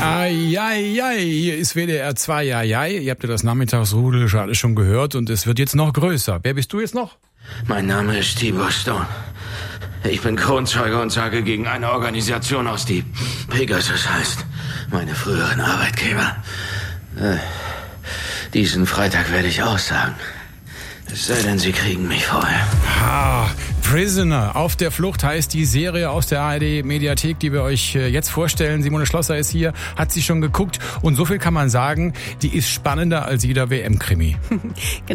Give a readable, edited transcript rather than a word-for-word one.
Ai, hier ist WDR 2, ai. Ihr habt ja das Nachmittagsrudel alles schon gehört und es wird jetzt noch größer. Wer bist du jetzt noch? Mein Name ist Tibor Stone. Ich bin Kronzeuge und sage gegen eine Organisation aus, die Pegasus heißt. Meine früheren Arbeitgeber. Diesen Freitag werde ich aussagen. Es sei denn, Sie kriegen mich vorher. Prisoner. Auf der Flucht heißt die Serie aus der ARD-Mediathek, die wir euch jetzt vorstellen. Simone Schlosser ist hier, hat sie schon geguckt. Und so viel kann man sagen, die ist spannender als jeder WM-Krimi.